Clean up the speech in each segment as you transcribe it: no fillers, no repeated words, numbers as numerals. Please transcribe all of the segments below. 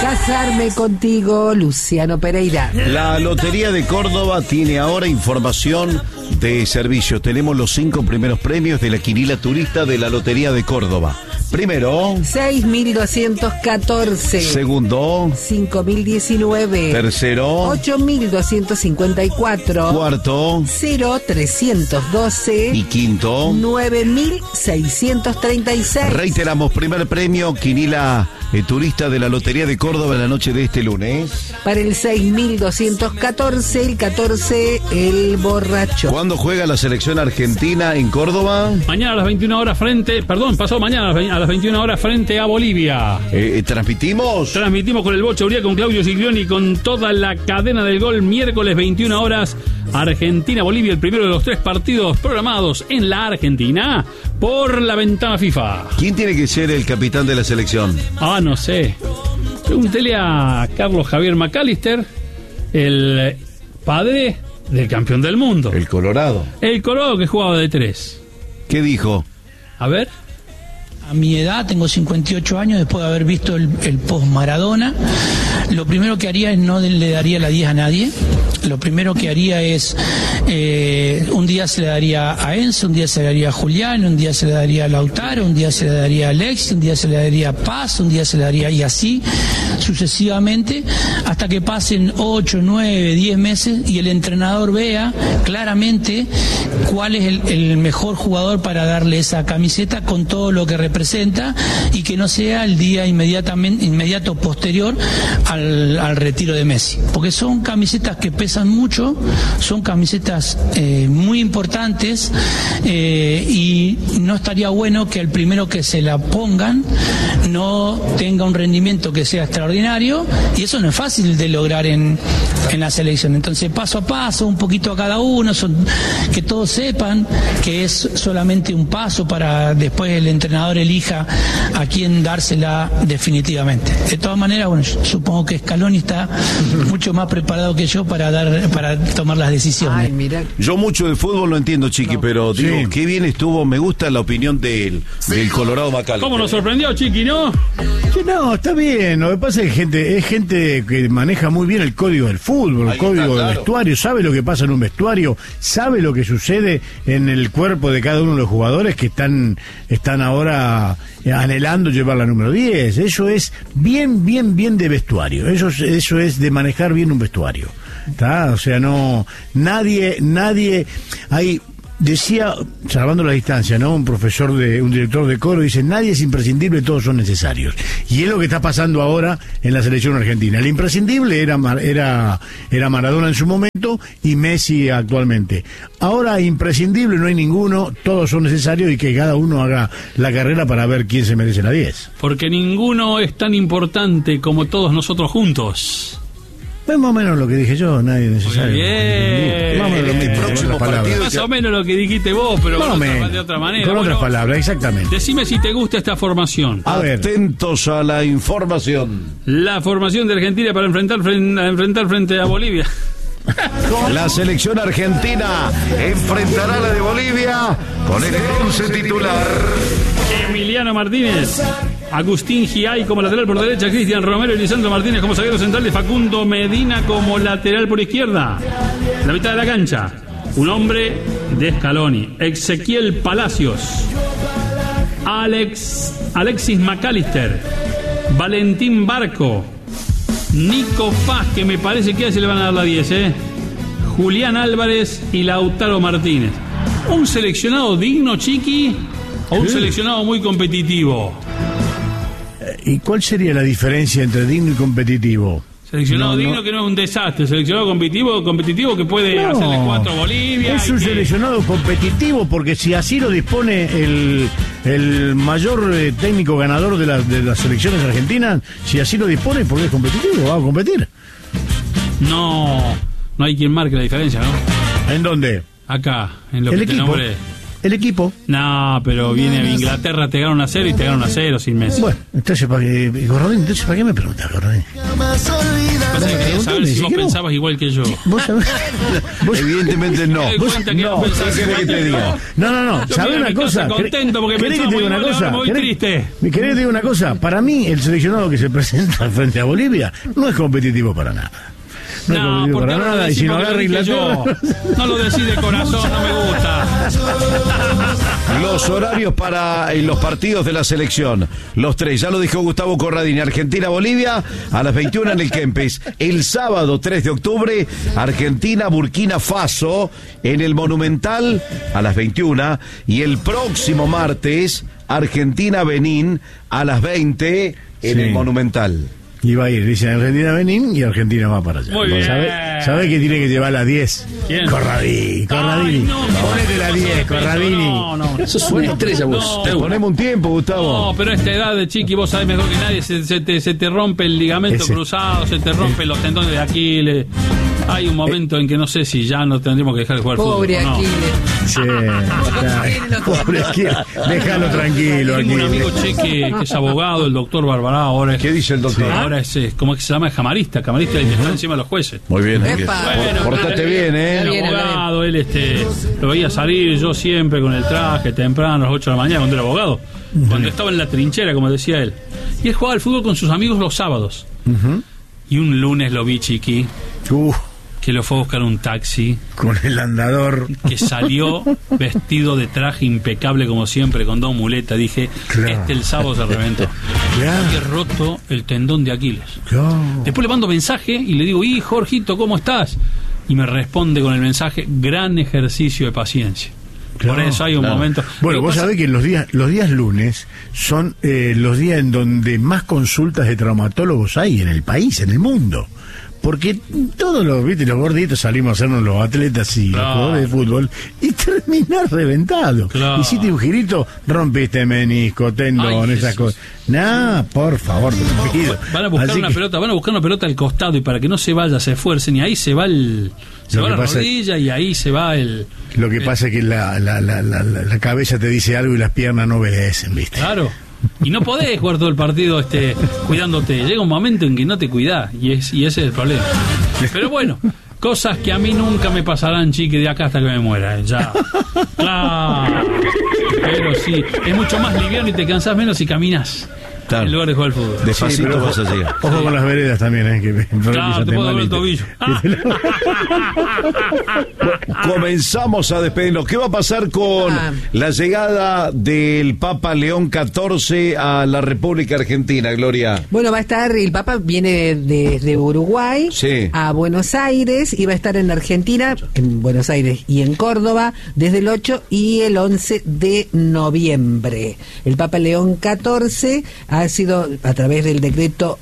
Casarme contigo, Luciano Pereira. La Lotería de Córdoba tiene ahora información de servicios. Tenemos los 5 primeros premios de la quiniela turista de la Lotería de Córdoba. Primero, 6.214. Segundo, 5.019. Tercero, 8.254. Cuarto, 0.312. Y quinto, 9.636. Reiteramos, primer premio, quiniela turista de la Lotería de Córdoba en la noche de este lunes. Para el 6.214, el 14, el borracho. ¿Cuándo juega la selección argentina en Córdoba? Mañana a las 21 horas pasado mañana a las 21 horas frente a Bolivia. ¿Transmitimos? Transmitimos con el Bocha Uriá, con Claudio Siglioni, con toda la cadena del gol, miércoles 21 horas, Argentina-Bolivia, el primero de los 3 partidos programados en la Argentina por la ventana FIFA. ¿Quién tiene que ser el capitán de la selección? No sé. Pregúntele a Carlos Javier McAllister, el padre del campeón del mundo. El Colorado. El Colorado que jugaba de 3. ¿Qué dijo? A ver. A mi edad, tengo 58 años, después de haber visto el post-Maradona, lo primero que haría es no le daría la 10 a nadie. Lo primero que haría es, un día se le daría a Enzo, un día se le daría a Julián, un día se le daría a Lautaro, un día se le daría a Alexis, un día se le daría a Paz, un día se le daría, y así sucesivamente, hasta que pasen 8, 9, 10 meses y el entrenador vea claramente cuál es el mejor jugador para darle esa camiseta con todo lo que representa, y que no sea el día inmediato posterior al retiro de Messi, porque son camisetas que pesan mucho, son camisetas muy importantes, y no estaría bueno que el primero que se la pongan no tenga un rendimiento que sea extraordinario, y eso no es fácil de lograr en la selección. Entonces, paso a paso, un poquito a cada uno, que todos sepan que es solamente un paso para después el entrenador elija a quién dársela definitivamente. De todas maneras, bueno, supongo que Scaloni está mucho más preparado que yo para tomar las decisiones. Ay, mira. Yo mucho de fútbol no entiendo, Chiqui, pero digo, sí, qué bien estuvo, me gusta la opinión del Colorado McAllister. ¿Cómo nos sorprendió, Chiqui, no? Sí, no, está bien. Lo que pasa es que es gente que maneja muy bien el código del fútbol, el código del vestuario, sabe lo que pasa en un vestuario, sabe lo que sucede en el cuerpo de cada uno de los jugadores que están ahora anhelando llevar la número 10. Eso es bien de vestuario. Eso es de manejar bien un vestuario. ¿Está? O sea, no, nadie hay. Decía, salvando la distancia, ¿no? Un director de coro dice, nadie es imprescindible, todos son necesarios. Y es lo que está pasando ahora en la selección argentina. El imprescindible era Maradona en su momento y Messi actualmente. Ahora imprescindible no hay ninguno, todos son necesarios, y que cada uno haga la carrera para ver quién se merece la 10. Porque ninguno es tan importante como todos nosotros juntos. Es más o menos lo que dije yo, nadie es necesario. Bien. Más o menos lo mismo, próximo partido. Más o menos lo que dijiste vos, pero de otra manera. Con otras palabras, exactamente. Decime si te gusta esta formación. A ver. Atentos a la información. La formación de Argentina para enfrentar frente a Bolivia. La selección argentina enfrentará a la de Bolivia con el 11 titular. Emiliano Martínez, Agustín Giay como lateral por derecha, Cristian Romero y Lisandro Martínez como zaguero central, y Facundo Medina como lateral por izquierda. La mitad de la cancha, un hombre de Scaloni, Ezequiel Palacios, Alexis McAllister, Valentín Barco, Nico Paz, que me parece que se le van a dar la 10, Julián Álvarez y Lautaro Martínez. ¿Un seleccionado digno, Chiqui, o un seleccionado muy competitivo? ¿Y cuál sería la diferencia entre digno y competitivo? Seleccionado digno que no es un desastre, seleccionado competitivo que puede hacerle 4 a Bolivia. Es un seleccionado competitivo, porque si así lo dispone el mayor técnico ganador de las selecciones argentinas, si así lo dispone, porque es competitivo, va a competir. No hay quien marque la diferencia, ¿no? ¿En dónde? Acá, en lo El que equipo. te nombré. El equipo. No, pero viene de Inglaterra, te ganaron 1-0 y te ganaron 1-0 sin Messi. Bueno, entonces, ¿para qué me preguntas, Gordín? Pasa que quería A ver si vos pensabas igual que yo. Evidentemente no. Me doy cuenta que no pensás igual que yo. No. ¿Sabés una cosa? Contento porque ¿Querés que te diga una cosa? Muy triste. ¿Querés que te diga una cosa? Para mí, el seleccionado que se presenta frente a Bolivia no es competitivo para nada. No, porque para nada, y si no agarra Inglaterra. No lo decís de corazón, no me gusta. Los horarios para los partidos de la selección. Los 3, ya lo dijo Gustavo Corradini. Argentina-Bolivia a las 21 en el Kempes. El sábado 3 de octubre, Argentina-Burkina Faso en el Monumental a las 21. Y el próximo martes, Argentina-Benín a las 20 en el Monumental. Y va a ir, dicen Argentina-Benín y Argentina va para allá. Muy bien. ¿Sabe que tiene que llevar la 10? ¿Quién? Corradini. Ponete la 10, Corradini. No. Eso es una estrella, vos. Te ponemos un tiempo, Gustavo. No, pero a esta edad de chiqui, vos sabés mejor que nadie, se te rompe el ligamento cruzado, se te rompen los tendones de Aquiles. Hay un momento en que no sé si ya no tendremos que dejar de jugar Pobre fútbol. Aquiles. Sí, pobre Aquiles. Déjalo tranquilo, Tengo un amigo Aquiles. que es abogado, el doctor Barbará, ahora es... ¿Qué dice el doctor? Ahora es, ¿cómo es que se llama? Es camarista el que está encima de los jueces. Muy bien, Epa. Bueno, portate bien, El Bien, abogado, él lo veía salir yo siempre con el traje temprano a las 8 de la mañana cuando era abogado, cuando estaba en la trinchera, como decía él. Y él jugaba al fútbol con sus amigos los sábados. Y un lunes lo vi, chiqui, que lo fue a buscar un taxi, Con el andador. que salió vestido de traje impecable como siempre, con 2 muletas. Dije, Claro. el sábado se reventó. Claro. He roto el tendón de Aquiles. No. Después le mando mensaje y le digo, Jorgito, ¿cómo estás? Y me responde con el mensaje, gran ejercicio de paciencia. Claro, Por eso hay un momento. Bueno, Lo que vos pasa- sabés que los días lunes son los días en donde más consultas de traumatólogos hay en el país, en el mundo. Porque todos los gorditos salimos a hacernos los atletas y los jugadores de fútbol y terminás reventado. Claro. Hiciste un girito, rompiste menisco, tendón, Ay, esas Jesús. cosas. Nah, por favor, te lo pido. Van a buscar Así una que- pelota, van a buscar una pelota al costado y para que no se vaya, se esfuercen y ahí se va se Lo va que la pasa- rodilla y ahí se va el... Lo que pasa es que la cabeza te dice algo y las piernas no obedecen, ¿viste? Claro. Y no podés jugar todo el partido cuidándote. Llega un momento en que no te cuidás y ese es el problema. Pero bueno, cosas que a mí nunca me pasarán, chique, de acá hasta que me muera. Ya. Claro. Pero sí, es mucho más liviano y te cansás menos si caminas. Claro. En lugar de jugar al fútbol. Despacito pero vas a llegar. Ojo con las veredas también, que Claro, te puedo doblar el tobillo. Comenzamos a despedirnos. ¿Qué va a pasar con la llegada del Papa León XIV a la República Argentina, Gloria? Bueno, va a estar, el Papa viene desde Uruguay Sí. a Buenos Aires y va a estar en Argentina, en Buenos Aires y en Córdoba, desde el 8 y el 11 de noviembre. El Papa León XIV ha sido, a través del decreto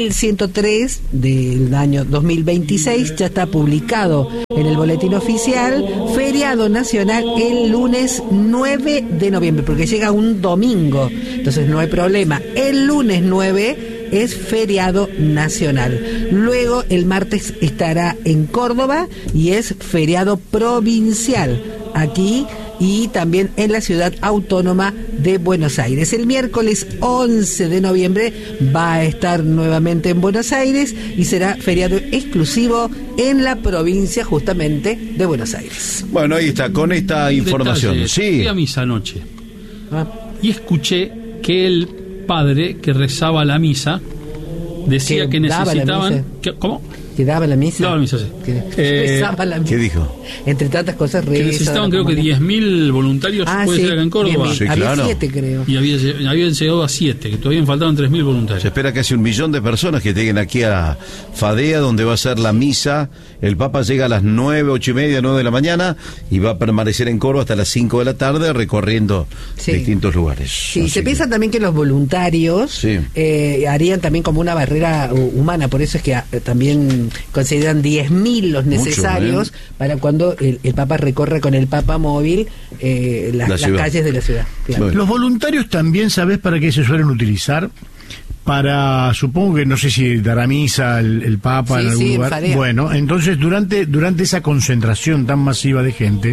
1103 del año 2026, ya está publicado en el boletín oficial, feriado nacional el lunes 9 de noviembre, porque llega un domingo, entonces no hay problema. El lunes 9 es feriado nacional. Luego el martes estará en Córdoba y es feriado provincial aquí y también en la ciudad autónoma de Buenos Aires. El miércoles 11 de noviembre va a estar nuevamente en Buenos Aires y será feriado exclusivo en la provincia justamente de Buenos Aires. Bueno, ahí está, con esta información. Detalle, Sí. fui a misa anoche Ah, y escuché que el padre que rezaba la misa decía ¿Que que daba la necesitaban... misa? ¿Cómo? ¿Que daba la misa? Daba la misa, sí. Que rezaba la misa. ¿Qué dijo? Entre tantas cosas, Que reza, necesitaban creo que comunidad. 10.000 voluntarios, puede ser acá en Córdoba. 10.000. Sí, Había claro. 7, creo. Y habían llegado a 7, que todavía faltaban 3.000 Se voluntarios. espera casi 1 millón de personas que lleguen aquí a Fadea, donde va a ser la misa. El Papa llega a las 9, 8:30, 9 de la mañana y va a permanecer en Córdoba hasta las 5 de la tarde recorriendo Sí. distintos lugares. Sí, Así se que- piensa también que los voluntarios Sí. harían también como una barrera humana, por eso es que también consideran 10.000 los necesarios para cuando el Papa recorre con el Papa móvil las ciudad. calles de la ciudad. Claro. Bueno. Los voluntarios también, ¿sabés para qué se suelen utilizar? Para, supongo que no sé si dará misa el Papa Sí, en algún sí, en lugar. Fadea. Bueno, entonces durante esa concentración tan masiva de gente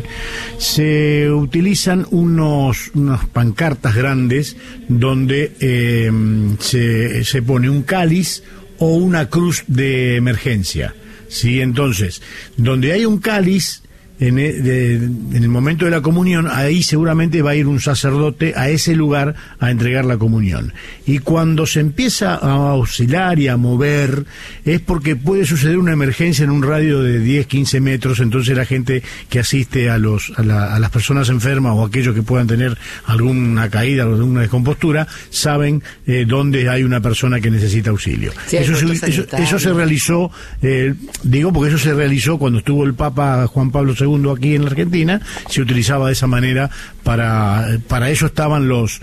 se utilizan unas pancartas grandes donde se pone un cáliz o una cruz de emergencia. ¿sí? Entonces, donde hay un cáliz, en el momento de la comunión, ahí seguramente va a ir un sacerdote a ese lugar a entregar la comunión. Y cuando se empieza a oscilar y a mover, es porque puede suceder una emergencia en un radio de 10, 15 metros, entonces la gente que asiste a las personas enfermas o aquellos que puedan tener alguna caída o alguna descompostura, saben dónde hay una persona que necesita auxilio. Sí, eso se realizó, porque eso se realizó cuando estuvo el Papa Juan Pablo II aquí en la Argentina, se utilizaba de esa manera, para eso estaban los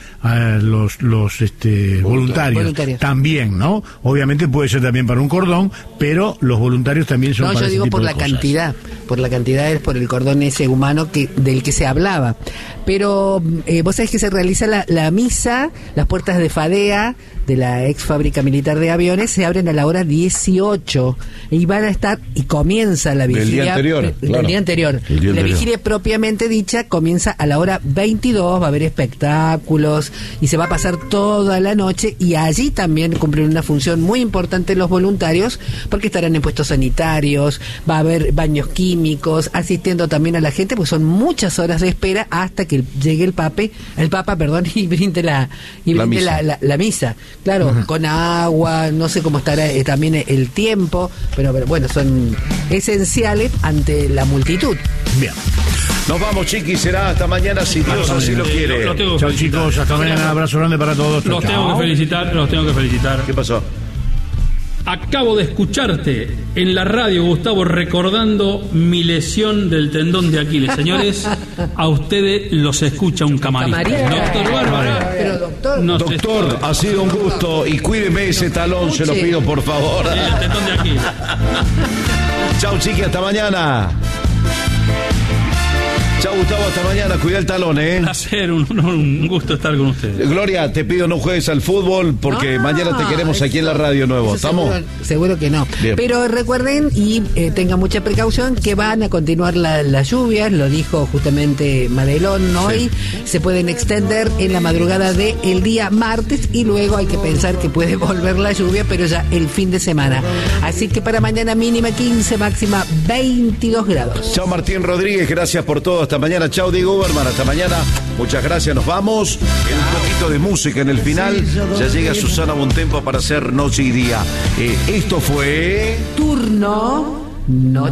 voluntarios también, ¿no? Obviamente puede ser también para un cordón, pero los voluntarios también son para ese tipo de cosas. No, yo digo por la cantidad es por el cordón ese humano del que se hablaba. Pero vos sabés que se realiza la misa, las puertas de Fadea, de la ex fábrica militar de aviones, se abren a la hora 18 y van a estar, y comienza la vigilia del día anterior. La vigilia propiamente dicha comienza a la hora 22, va a haber espectáculos y se va a pasar toda la noche, y allí también cumplen una función muy importante los voluntarios, porque estarán en puestos sanitarios, va a haber baños químicos, asistiendo también a la gente, pues son muchas horas de espera hasta que llegue el Papa, y brinde la misa. Claro, con agua, no sé cómo estará también el tiempo, pero bueno, son esenciales ante la multitud. Bien. Nos vamos, chiquis, será hasta mañana si Dios así lo quiere. Chao, chicos, hasta mañana, un abrazo grande para todos. Los tengo que felicitar. ¿Qué pasó? Acabo de escucharte en la radio, Gustavo, recordando mi lesión del tendón de Aquiles. Señores, a ustedes los escucha un camarista. Doctor Bárbara. Pero doctor, ha sido un gusto, y cuídeme ese talón, se lo pido por favor. Sí, el tendón de Aquiles. Chao, chiqui, hasta mañana. Chao, Gustavo, hasta mañana. Cuida el talón, Un placer, un gusto estar con ustedes. Gloria, te pido no juegues al fútbol porque mañana te queremos aquí en la radio nuevo. ¿Estamos? Seguro que no. Bien. Pero recuerden y tengan mucha precaución que van a continuar las lluvias, lo dijo justamente Madelón hoy. Sí. Se pueden extender en la madrugada del día martes y luego hay que pensar que puede volver la lluvia, pero ya el fin de semana. Así que para mañana mínima 15, máxima 22 grados. Chao, Martín Rodríguez, gracias por todo. Hasta mañana. Chao, Diego Uberman. Hasta mañana. Muchas gracias. Nos vamos. Un poquito de música en el final. Ya llega Susana Bontempo para hacer Noche y Día. Esto fue... Turno Noche.